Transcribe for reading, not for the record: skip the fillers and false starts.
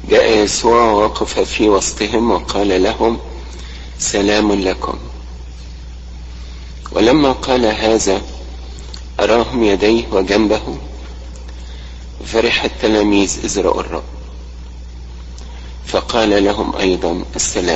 جاء يسوع ووقف في وسطهم وقال لهم: سلام لكم. ولما قال هذا أراهم يديه وجنبه، فرح التلاميذ إذ رأوا الرب، فقال لهم أيضا: السلام